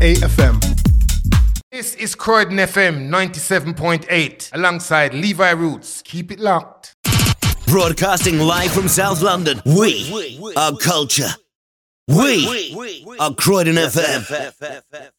FM. This is Croydon FM 97.8 alongside Levi Roots. Keep it locked. Broadcasting live from South London. We are culture. We are Croydon FM.